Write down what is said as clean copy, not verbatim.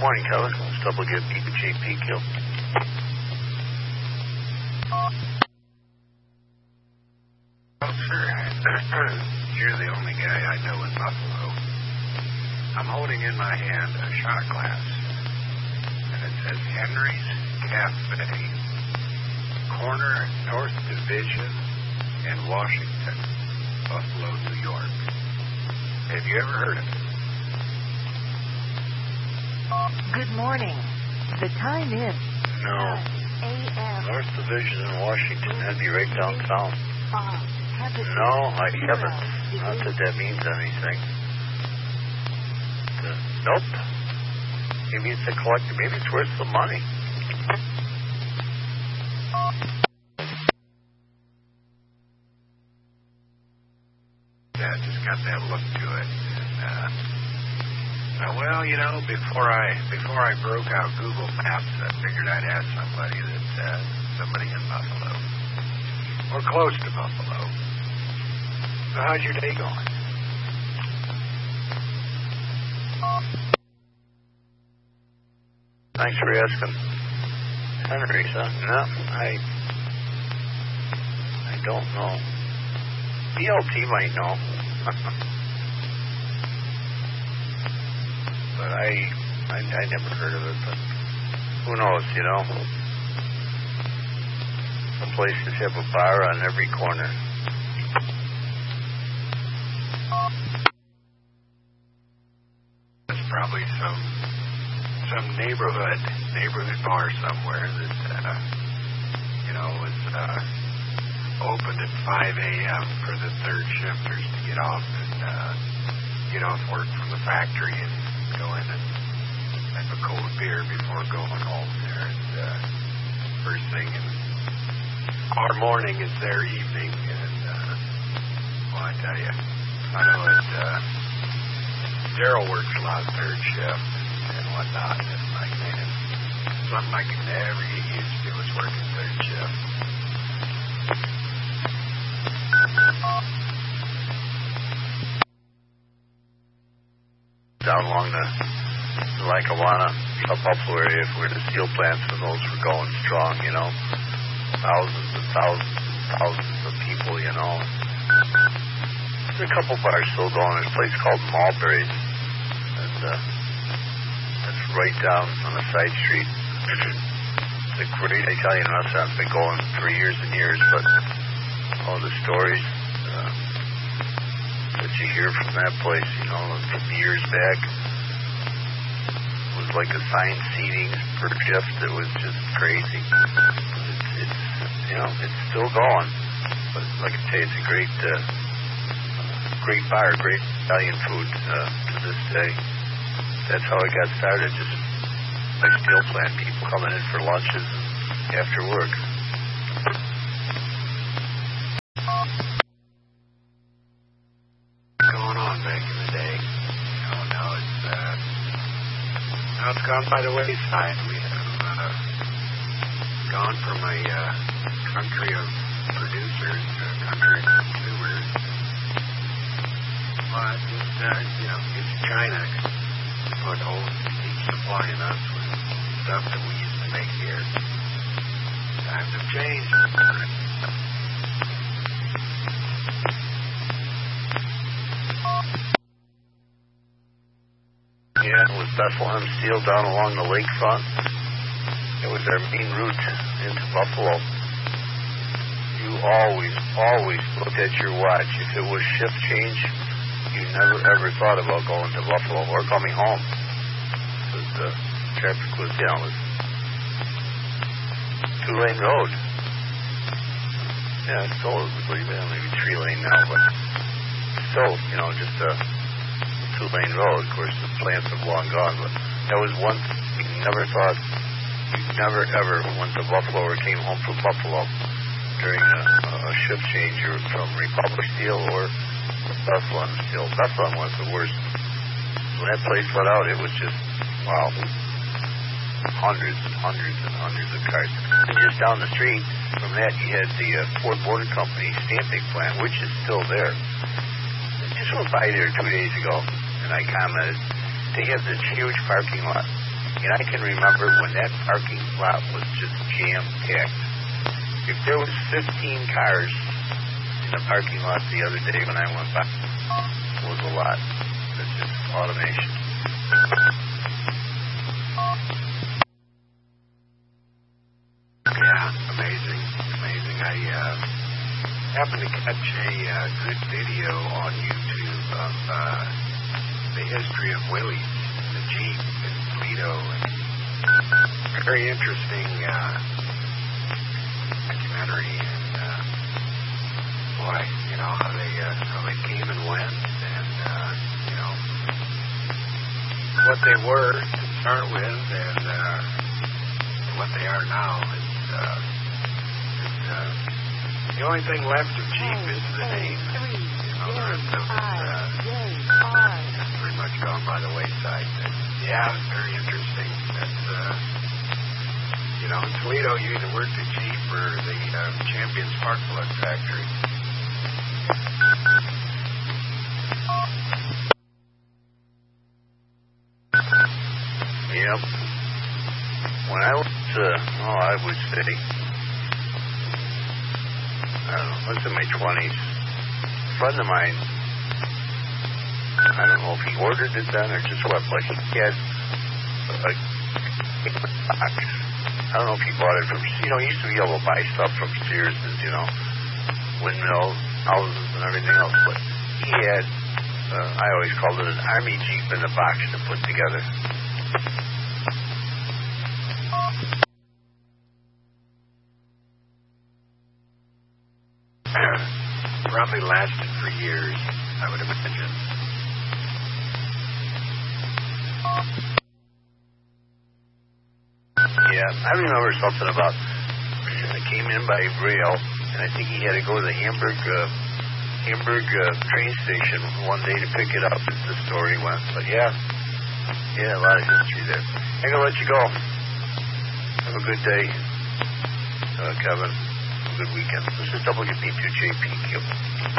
morning, Keller. Let's double get JP Kill. Well, sir, you're the only guy I know in Buffalo. I'm holding in my hand a shot glass, and it says Henry's Cafe, corner North Division in Washington, Buffalo, New York. Have you ever heard of it? Good morning. The time is No. 9 a.m. North Division in Washington. That'd be right downtown. No, I haven't. Not that that means anything. Nope. Maybe it's a collector. Maybe it's worth some money. Yeah, just got that look to it. And, well, you know, before I broke out Google Maps, I figured I'd ask somebody in Buffalo, or close to Buffalo. So how's your day going? Thanks for asking. Henry's, huh? No, I don't know. BLT might know. But I never heard of it, but who knows, you know? Some places have a bar on every corner. There's probably some neighborhood bar somewhere that, you know, is opened at 5 a.m. for the third shifters to get off work from the factory and go in and have a cold beer before going home there. And first thing in our morning is their evening. And, well, I tell you, I know that Daryl works a lot of third shift and whatnot. And it's like, man, something I could never get used to is working third shift. Down along the Lackawanna, Buffalo area, where the steel plants and those were going strong, you know. Thousands and thousands and thousands of people, you know. There's a couple bars still going. There's a place called Mulberry's, and that's right down on a side street. It's a great Italian restaurant. It's been going for years and years, but all the stories that you hear from that place, you know, from years back, was like assigned seating per shift. It was just crazy. It's you know, it's still going. But like I say, it's a great bar, great Italian food to this day. That's how it got started, just like steel plant people coming in for lunches after work. Going on back in the day. Now it's gone by the wayside. We have gone from a country of producers to a country of consumers. But it's China keep supplying us with stuff that we used to make here. Times have changed. Yeah, it was Bethlehem Steel down along the lakefront. It was their main route into Buffalo. You always looked at your watch. If it was shift change, you never ever thought about going to Buffalo or coming home. Because the traffic was, it was 2-lane road. Yeah, it's still, maybe 3-lane now, but still, just a 2-lane road. Of course, the plants have long gone, but that was one thing you never thought. You never ever went to Buffalo or came home from Buffalo during a shift change from Republic Steel or Bethlehem Steel. Bethlehem was the worst. When that place let out, it was just, wow. Hundreds and hundreds and hundreds of cars. And just down the street from that, you had the Ford Motor Company stamping plant, which is still there. I just went by there 2 days ago, and I commented, they have this huge parking lot. And I can remember when that parking lot was just jam-packed. If there was 15 cars in the parking lot the other day when I went by, it was a lot. It's just automation. Yeah, amazing. I happened to catch a good video on YouTube of the history of Willys, the Jeep in Toledo. And very interesting documentary. And boy, how they came and went, and what they were to start with, and what they are now. The only thing left of Jeep is the name. The rest of it pretty much gone by the wayside. And, yeah, it's very interesting. That's, in Toledo, you either worked at Jeep or the Champion Spark Plug factory. Yep. When I was, I would say, I was in my 20s. A friend of mine, I don't know if he ordered it then or just what, but he had a box. I don't know if he bought it from, he used to be able to buy stuff from Sears and, windmill houses and everything else, but he had, I always called it an Army Jeep in a box to put together. Probably lasted for years, I would imagine. Yeah, I remember something about I came in by rail, and I think he had to go to the Hamburg train station one day to pick it up, as the story went. But yeah, a lot of history there. I'm going to let you go. Have a good day, Kevin. Have a good weekend. This is WP2JPQ.